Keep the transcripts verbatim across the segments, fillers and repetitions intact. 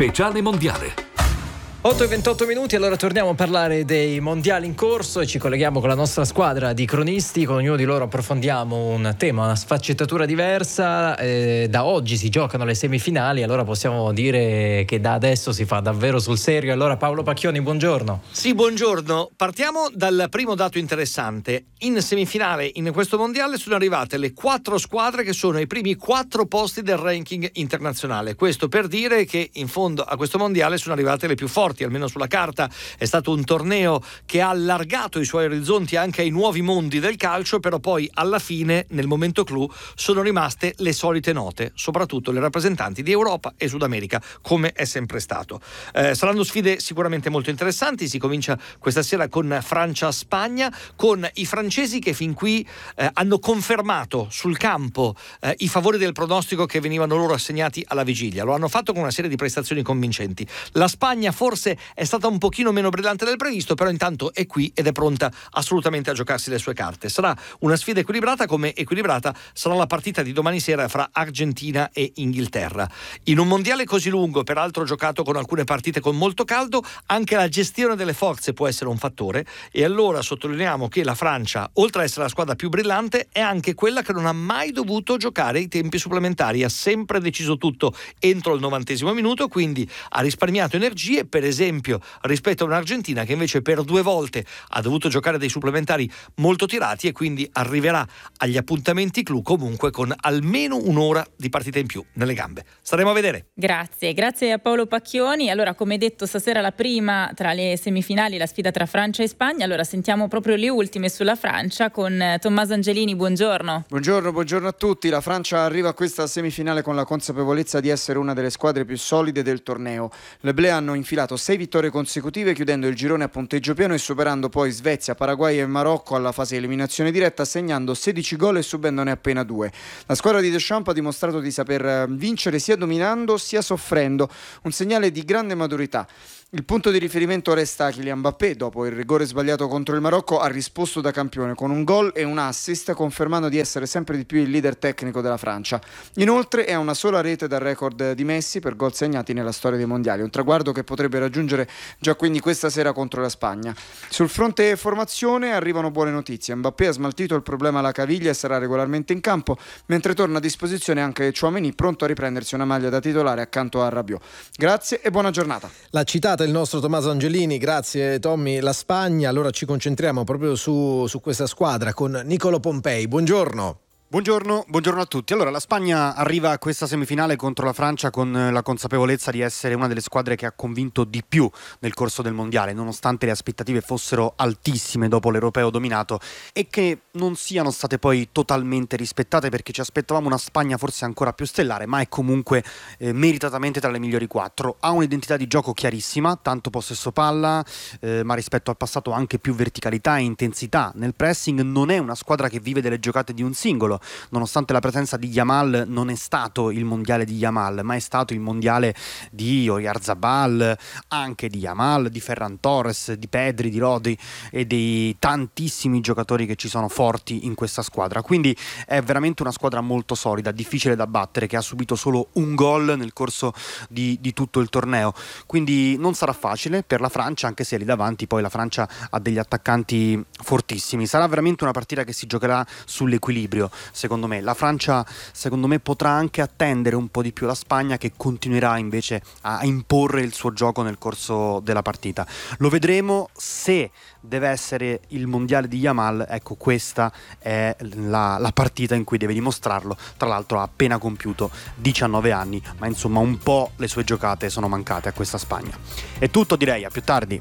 speciale mondiale. otto e ventotto minuti, allora torniamo a parlare dei mondiali in corso e ci colleghiamo con la nostra squadra di cronisti. Con ognuno di loro approfondiamo un tema, una sfaccettatura diversa. Eh, da oggi si giocano le semifinali, allora possiamo dire che da adesso si fa davvero sul serio. Allora Paolo Pacchioni, buongiorno. Sì, buongiorno. Partiamo dal primo dato interessante. In semifinale in questo mondiale sono arrivate le quattro squadre che sono ai primi quattro posti del ranking internazionale. Questo per dire che in fondo a questo mondiale sono arrivate le più forti. Almeno sulla carta è stato un torneo che ha allargato i suoi orizzonti anche ai nuovi mondi del calcio, però poi alla fine, nel momento clou, sono rimaste le solite note, soprattutto le rappresentanti di Europa e Sud America, come è sempre stato. Eh, saranno sfide sicuramente molto interessanti. Si comincia questa sera con Francia-Spagna, con i francesi che fin qui eh, hanno confermato sul campo eh, i favori del pronostico che venivano loro assegnati alla vigilia. Lo hanno fatto con una serie di prestazioni convincenti. La Spagna forse è stata un pochino meno brillante del previsto, però intanto è qui ed è pronta assolutamente a giocarsi le sue carte. Sarà una sfida equilibrata, come equilibrata sarà la partita di domani sera fra Argentina e Inghilterra. In un mondiale così lungo, peraltro giocato con alcune partite con molto caldo, anche la gestione delle forze può essere un fattore, e allora sottolineiamo che la Francia, oltre a essere la squadra più brillante, è anche quella che non ha mai dovuto giocare i tempi supplementari, ha sempre deciso tutto entro il novantesimo minuto, quindi ha risparmiato energie, per esempio rispetto a un'Argentina che invece per due volte ha dovuto giocare dei supplementari molto tirati e quindi arriverà agli appuntamenti clou comunque con almeno un'ora di partita in più nelle gambe. Staremo a vedere. Grazie, grazie a Paolo Pacchioni. Allora, come detto, stasera la prima tra le semifinali, la sfida tra Francia e Spagna. Allora sentiamo proprio le ultime sulla Francia con Tommaso Angelini. Buongiorno. Buongiorno, buongiorno a tutti. La Francia arriva a questa semifinale con la consapevolezza di essere una delle squadre più solide del torneo. Le Bleu hanno infilato sei vittorie consecutive, chiudendo il girone a punteggio pieno e superando poi Svezia, Paraguay e Marocco alla fase eliminazione diretta, segnando sedici gol e subendone appena due. La squadra di Deschamps ha dimostrato di saper vincere sia dominando sia soffrendo, un segnale di grande maturità. Il punto di riferimento resta Kylian Mbappé. Dopo il rigore sbagliato contro il Marocco ha risposto da campione con un gol e un assist, confermando di essere sempre di più il leader tecnico della Francia. Inoltre è a una sola rete dal record di Messi per gol segnati nella storia dei mondiali, un traguardo che potrebbe raggiungere già quindi questa sera contro la Spagna. Sul fronte formazione arrivano buone notizie. Mbappé ha smaltito il problema alla caviglia e sarà regolarmente in campo, mentre torna a disposizione anche Tchouaméni, pronto a riprendersi una maglia da titolare accanto a Rabiot. Grazie e buona giornata. L'ha citata il nostro Tommaso Angelini, grazie Tommy. La Spagna, allora ci concentriamo proprio su, su questa squadra con Niccolò Pompei. Buongiorno. Buongiorno, buongiorno a tutti. Allora, la Spagna arriva a questa semifinale contro la Francia con la consapevolezza di essere una delle squadre che ha convinto di più nel corso del mondiale, nonostante le aspettative fossero altissime dopo l'Europeo dominato e che non siano state poi totalmente rispettate, perché ci aspettavamo una Spagna forse ancora più stellare, ma è comunque eh, meritatamente tra le migliori quattro. Ha un'identità di gioco chiarissima, tanto possesso palla, eh, ma rispetto al passato anche più verticalità e intensità nel pressing. Non è una squadra che vive delle giocate di un singolo, nonostante la presenza di Yamal. Non è stato il mondiale di Yamal, ma è stato il mondiale di Oyarzabal, anche di Yamal, di Ferran Torres, di Pedri, di Rodri e dei tantissimi giocatori che ci sono forti in questa squadra. Quindi è veramente una squadra molto solida, difficile da battere, che ha subito solo un gol nel corso di, di tutto il torneo. Quindi non sarà facile per la Francia, anche se lì davanti poi la Francia ha degli attaccanti fortissimi. Sarà veramente una partita che si giocherà sull'equilibrio. Secondo me la Francia, secondo me, potrà anche attendere un po' di più la Spagna, che continuerà invece a imporre il suo gioco nel corso della partita. Lo vedremo. Se deve essere il mondiale di Yamal, ecco, questa è la, la partita in cui deve dimostrarlo. Tra l'altro ha appena compiuto diciannove anni, ma insomma un po' le sue giocate sono mancate a questa Spagna. È tutto, direi, a più tardi.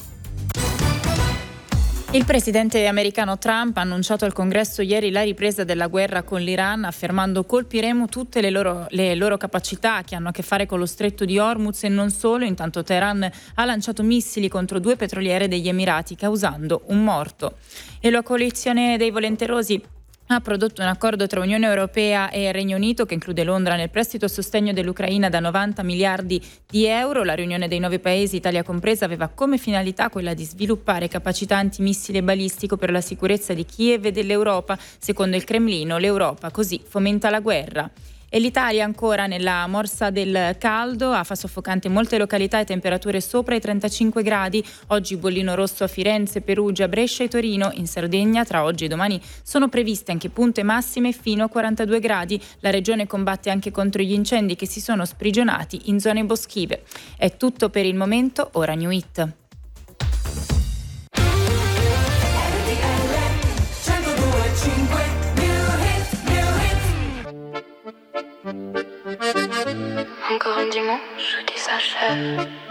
Il presidente americano Trump ha annunciato al Congresso ieri la ripresa della guerra con l'Iran, affermando: colpiremo tutte le loro, le loro capacità che hanno a che fare con lo stretto di Hormuz e non solo. Intanto Teheran ha lanciato missili contro due petroliere degli Emirati, causando un morto. E la coalizione dei volenterosi ha prodotto un accordo tra Unione Europea e Regno Unito che include Londra nel prestito a sostegno dell'Ucraina da novanta miliardi di euro. La riunione dei nove paesi, Italia compresa, aveva come finalità quella di sviluppare capacità antimissile balistico per la sicurezza di Kiev e dell'Europa. Secondo il Cremlino, l'Europa così fomenta la guerra. E l'Italia ancora nella morsa del caldo, afa soffocante in molte località e temperature sopra i trentacinque gradi. Oggi bollino rosso a Firenze, Perugia, Brescia e Torino. In Sardegna tra oggi e domani sono previste anche punte massime fino a quarantadue gradi. La regione combatte anche contro gli incendi che si sono sprigionati in zone boschive. È tutto per il momento, ora New Hit. Encore un dimanche, tout s'achève.